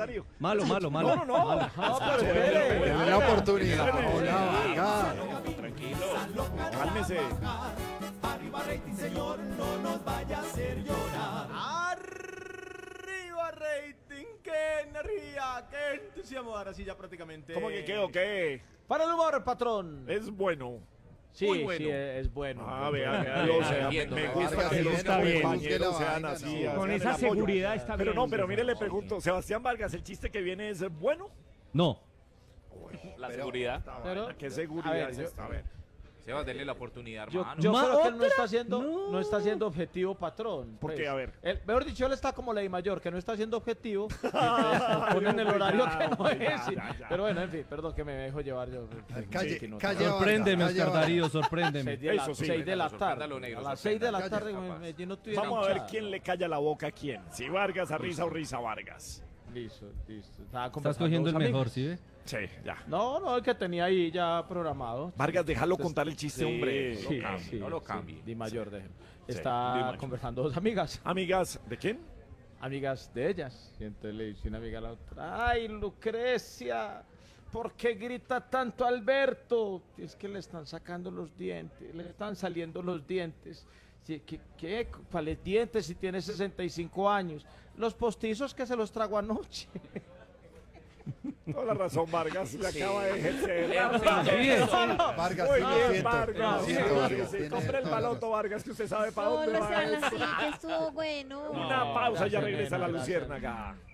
Darío. Malo. No, Malo. pero Dele la oportunidad. Hola, Vargas. Tranquilo. Cálmese. Arriba rating, señor, no nos vaya a hacer llorar. Arriba rating, qué energía, qué entusiasmo. Ahora sí ya prácticamente. ¿Cómo que qué o qué? Para el humor, patrón. Es bueno. Sí, muy bueno. sí, es bueno. Vea, me gusta Vargas, que los está bien. compañeros Busque la sean vaina, así. no. sean Con el esa apoyo. seguridad está Pero bien. no, pero mire, le pregunto, Sebastián Vargas, ¿el chiste que viene es bueno? No. La seguridad. Pero, ¿Qué seguridad a ver, es yo- esta? A ver. Sebas, denle la oportunidad, Yo hermano. creo que él no está No. haciendo objetivo, patrón. ¿Por qué? A ver. Mejor dicho, él está como ley mayor, que no está haciendo objetivo. Ponen el horario que no es. ya. Pero bueno, en fin, perdón que me dejo llevar yo. Calle, Sí, no, calle. Sorpréndeme, Vargas, Oscar calle, Darío, sorpréndeme. 6 de la, Eso sí. 6 de la Sorprenda tarde. lo negro, A las 6 de la sorprenda. tarde Capaz. yo no estuviera Vamos a ver hinchado. quién le calla la boca a quién. Si Vargas a risa o risa a Vargas. Listo. Estaba Estás conversando cogiendo el dos mejor, amigos. ¿sí ve? Sí, ya. No, el que tenía ahí ya programado. Vargas, déjalo contar el chiste, hombre. Sí, no lo cambie. Di mayor, déjelo. Di Está mayor. conversando dos amigas. Amigas, ¿de quién? Amigas de ellas. Y entonces le dice una amiga a la otra: ¡ay, Lucrecia! ¿Por qué grita tanto Alberto? Es que le están sacando los dientes, le están saliendo los dientes. Sí, ¿qué? ¿Cuáles dientes si tiene 65 años? Los postizos que se los trago anoche. Toda la razón, Vargas. Le acaba de ejercer. Vargas, Muy sí, lo bien, siento. Vargas. Lo siento, Vargas. Sí, Tiene compre el toda la baloto, Vargas, que usted sabe para dónde Hola, va. Sean, sí, que estuvo bueno. Una pausa, ya gracias, regresa la nena, gracias. luciérnaga.